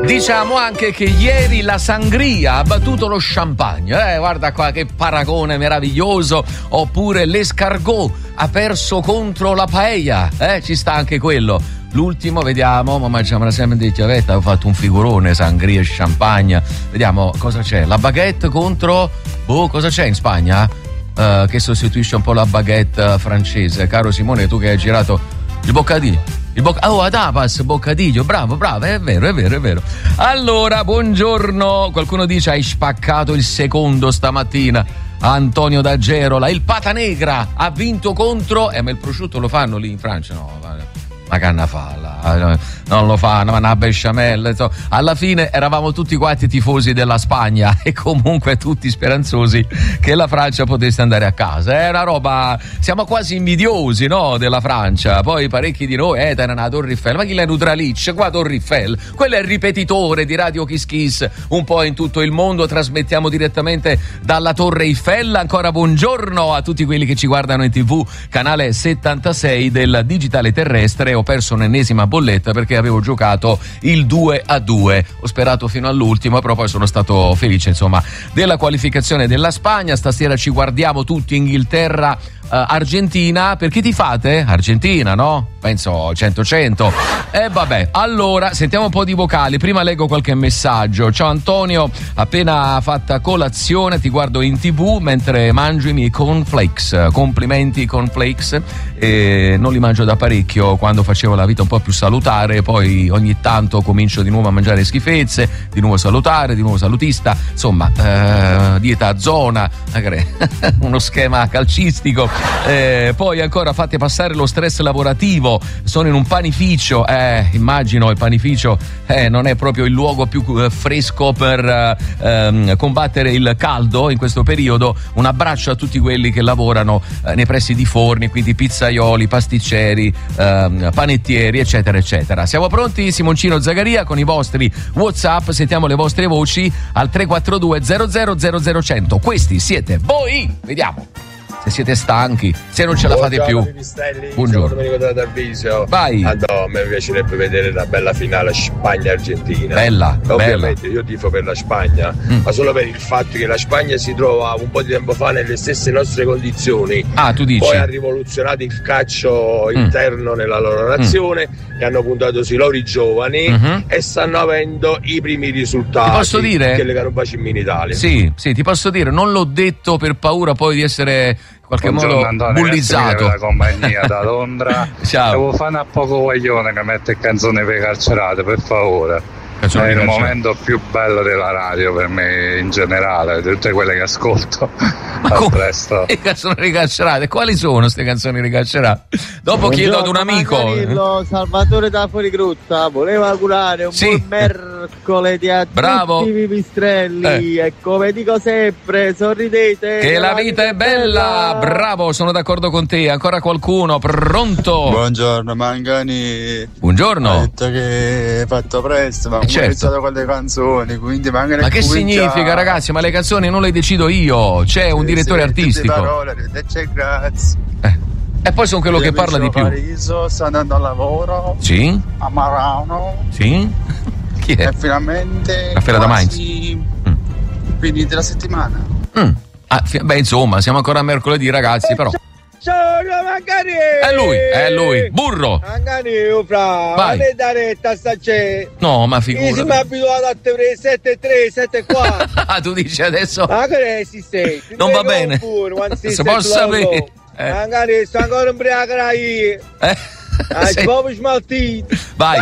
Diciamo anche che ieri la sangria ha battuto lo champagne, guarda qua che paragone meraviglioso. Oppure l'escargot ha perso contro la paella, ci sta anche quello. L'ultimo, vediamo, ma mangiamo sempre di chiavetta, ho fatto un figurone, sangria e champagne. Vediamo cosa c'è, la baguette contro, cosa c'è in Spagna? Che sostituisce un po' la baguette francese. Caro Simone, tu che hai girato il boccadillo. Tapas, boccadiglio, bravo, è vero. Allora, buongiorno, qualcuno dice hai spaccato il secondo stamattina. Antonio da Gerola, il Pata Negra ha vinto contro, ma il prosciutto lo fanno lì in Francia? No, ma canna falla, non lo fanno, ma una besciamella. Alla fine eravamo tutti quanti tifosi della Spagna e comunque tutti speranzosi che la Francia potesse andare a casa. È una roba, siamo quasi invidiosi, no, della Francia. Poi parecchi di noi era una Torre Eiffel, ma chi la Nutralic? Qua Torre Eiffel, quello è il ripetitore di Radio Kiss Kiss un po' in tutto il mondo. Trasmettiamo direttamente dalla Torre Eiffel. Ancora buongiorno a tutti quelli che ci guardano in TV, canale 76 del digitale terrestre. Ho perso un'ennesima bolletta perché avevo giocato il 2-2, ho sperato fino all'ultimo, però poi sono stato felice, insomma, della qualificazione della Spagna. Stasera ci guardiamo tutti Inghilterra Argentina. Per chi tifate? Argentina, no? Penso 100-100. Vabbè, allora sentiamo un po' di vocali. Prima leggo qualche messaggio. Ciao Antonio, appena fatta colazione ti guardo in TV mentre mangio i miei cornflakes. Complimenti cornflakes. Non li mangio da parecchio, quando facevo la vita un po' più salutare, poi ogni tanto comincio di nuovo a mangiare schifezze, di nuovo salutare, di nuovo salutista, insomma, dieta a zona, uno schema calcistico. Poi ancora fate passare lo stress lavorativo, sono in un panificio, immagino il panificio non è proprio il luogo più fresco per combattere il caldo in questo periodo. Un abbraccio a tutti quelli che lavorano nei pressi di forni, quindi pizzaioli, pasticceri, panettieri, eccetera eccetera. Siamo pronti, Simoncino Zagaria, con i vostri WhatsApp. Sentiamo le vostre voci al 342 00 100. Questi siete voi, vediamo se siete stanchi, se non ce la fate più. Buongiorno Domenico da Tarvisio. Vai. A me piacerebbe vedere la bella finale Spagna-Argentina. Bella, ovviamente bella. Io tifo per la Spagna, ma solo per il fatto che la Spagna si trova un po' di tempo fa nelle stesse nostre condizioni. Tu dici? Poi ha rivoluzionato il calcio interno nella loro nazione e hanno puntato sui loro giovani e stanno avendo i primi risultati. Ti posso dire? Che le che non facciamo in Italia. Sì, ti posso dire, non l'ho detto per paura poi di essere in qualche modo bullizzato. La compagnia da Londra. Ciao. Devo fare un poco guaglione che mette canzoni per carcerate, per favore. È il momento più bello della radio per me in generale, di tutte quelle che ascolto. A presto. Le canzoni ricarcerate, quali sono queste canzoni ricarcerate? Dopo chiedo ad un amico. Manganello, Salvatore da Fuorigrutta, volevo augurare un buon mercoledì a tutti i pipistrelli e come dico sempre, sorridete che la vita è bella. Bravo, sono d'accordo con te. Ancora qualcuno? Pronto? Buongiorno Mangani. Buongiorno. Ho detto che hai fatto presto, ma ho iniziato con le canzoni, quindi ma che significa, ragazzi? Ma le canzoni non le decido io, c'è un direttore artistico. Parole, grazie. E poi sono quello che parla di più. Paradiso, sto andando al lavoro. Sì. A Marano. Sì. Chi è? E finalmente a Fiera da Mainz. Finita la settimana. Beh, insomma, siamo ancora a mercoledì, ragazzi, però. Sono Mangani! È lui, burro! Mangani, fra! Vai! Non è da retta, sta c'è! No, ma figurati! Io sono abituato a te 7-3, 7-4! Tu dici adesso? Ma che sei? Non va bene! Se posso sapere! Mangani, sto ancora ubriaca io! Hai proprio smaltito! Vai!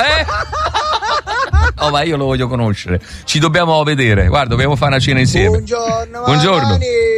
Oh, ma io lo voglio conoscere. Ci dobbiamo vedere. Guarda, dobbiamo fare una cena insieme. Buongiorno.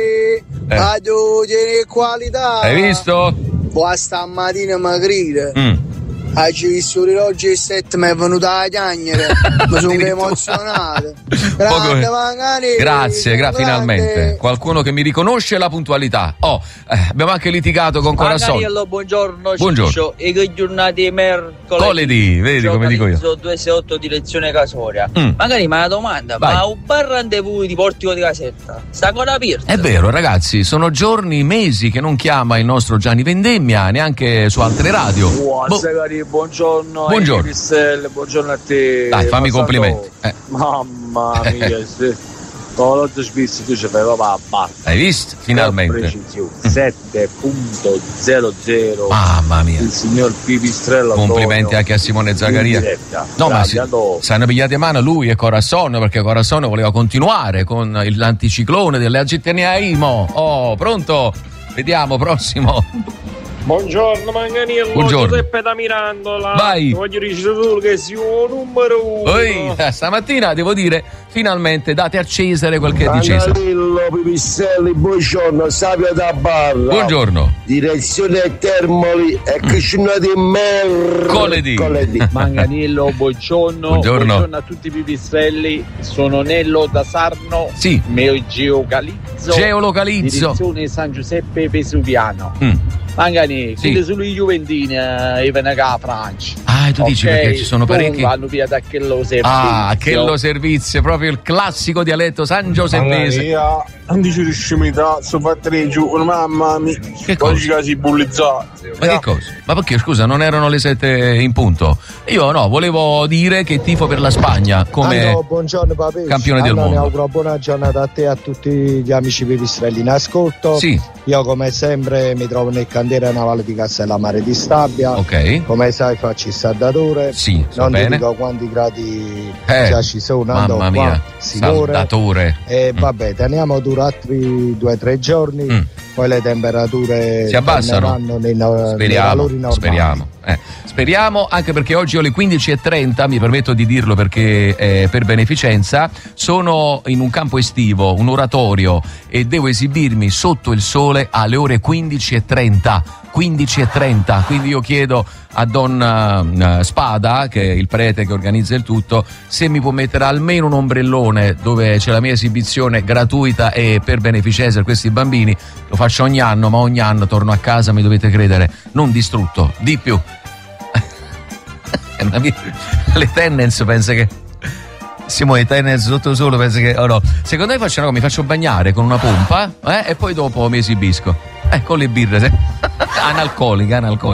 Di qualità. Hai visto? Qua stamattina magrire. Hai visto l'orologio e 7 mi è venuta la chiagnere. Mi sono emozionato. Grande Mangani. Grazie, finalmente. Qualcuno che mi riconosce la puntualità. Abbiamo anche litigato con Corazon. Buongiorno. Buongiorno. E che giornate mercoledì. Vedi come dico io. 268 direzione Casoria. Magari ma una domanda. Vai. Ma un bar rendezvous di Portico di Casetta sta ancora aperto? È vero, ragazzi, sono giorni, mesi che non chiama il nostro Gianni Vendemmia, neanche su altre radio. buongiorno. Buongiorno. Buongiorno a te. Dai, fammi complimenti. Mamma mia, con lo spizio tu ci fai papà. Hai visto? Finalmente. 7.00. Mamma mia. Il signor Pipistrello. Complimenti Antonio, anche a Simone Zaccaria. No, ma si hanno pigliati a mano lui e Corazon, perché Corazon voleva continuare con l'anticiclone delle Agitenia Imo. Oh, pronto? Vediamo, prossimo. Buongiorno Manganello, buongiorno. Giuseppe da Mirandola. Vai. Voglio dire solo che sei un numero 1. Stamattina devo dire, finalmente date a Cesare quel che è di Cesare. Manganello, Pipistrelli, buongiorno, Sapio da Barra. Buongiorno. Direzione Termoli e cucinati mercoledì. Manganello, buongiorno a tutti i pipistrelli. Sono Nello da Sarno. Sì. Geolocalizzo. Direzione San Giuseppe Vesuviano. Magari sì. Sulle Juventini e venga Francia. Tu dici perché ci sono parecchi. Vanno via da quello servizio. Quello servizio, proprio il classico dialetto san giuseppese. Non dici di scimità, sono fatte giù, mamma mia. Che cosa? Si bullizzati. Ma che cosa? Ma perché, scusa, non erano le 7 in punto? Io no, volevo dire che tifo per la Spagna come buongiorno, campione del mondo. Mi auguro buona giornata a te e a tutti gli amici pipistrelli in ascolto. Sì. Io come sempre mi trovo nel cantiere navale di Castellammare di Stabia. Ok. Come sai faccio il saldatore. Sì, non bene. ti dico quanti gradi ci sono. Mamma mia, saldatore. E vabbè, teniamo duro altri 2 o 3 giorni. Poi le temperature si abbassano. Nei valori normali. Speriamo, anche perché oggi alle 15:30, mi permetto di dirlo perché per beneficenza, sono in un campo estivo, un oratorio, e devo esibirmi sotto il sole alle ore 15:30. 15:30, quindi io chiedo a Don Spada, che è il prete che organizza il tutto, se mi può mettere almeno un ombrellone dove c'è la mia esibizione gratuita e per beneficenza per questi bambini. Lo faccio ogni anno, ma ogni anno torno a casa, mi dovete credere, non distrutto, di più. Le tendenze pensa che siamo i tennis sotto solo, pensa che no. Secondo me faccio mi faccio bagnare con una pompa e poi dopo mi esibisco con le birre analcoliche.